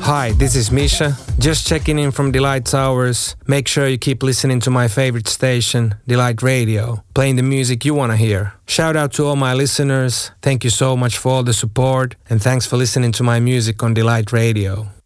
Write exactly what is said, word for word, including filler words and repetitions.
Hi, this is Misha. Just checking in from Delight Towers. Make sure you keep listening to my favorite station, Delight Radio, playing the music you want to hear. Shout out to all my listeners. Thank you so much for all the support, and thanks for listening to my music on Delight Radio.